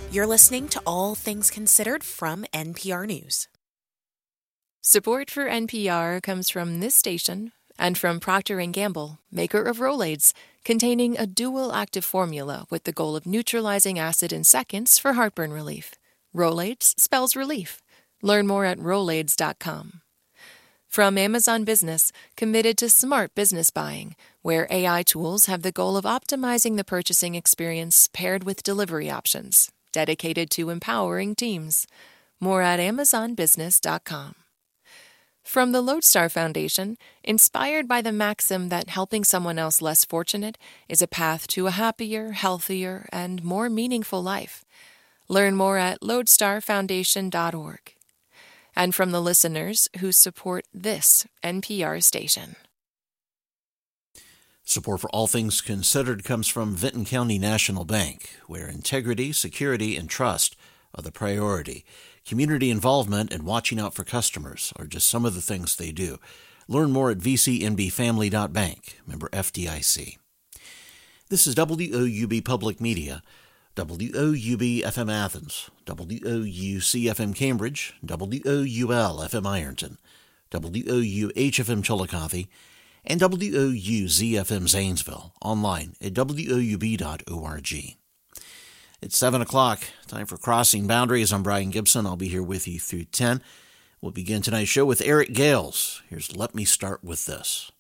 You're listening to All Things Considered from NPR News. Support for NPR comes from this station and from Procter & Gamble, maker of Rolaids, containing a dual active formula with the goal of neutralizing acid in seconds for heartburn relief. Rolaids spells relief. Learn more at Rolaids.com. From Amazon Business, committed to smart business buying, where AI tools have the goal of optimizing the purchasing experience paired with delivery options, dedicated to empowering teams. More at AmazonBusiness.com. From the Lodestar Foundation, inspired by the maxim that helping someone else less fortunate is a path to a happier, healthier, and more meaningful life. Learn more at lodestarfoundation.org. And from the listeners who support this NPR station. Support for All Things Considered comes from Vinton County National Bank, where integrity, security, and trust are the priority. Community involvement and watching out for customers are just some of the things they do. Learn more at vcnbfamily.bank, member FDIC. This is WOUB Public Media, WOUB-FM Athens, WOUC-FM Cambridge, WOUL-FM Ironton, WOUH-FM Chillicothe, and WOUZ-FM Zanesville, online at woub.org. It's 7 o'clock, time for Crossing Boundaries. I'm Brian Gibson. I'll be here with you through 10. We'll begin tonight's show with Eric Gales. Here's Let Me Start With This.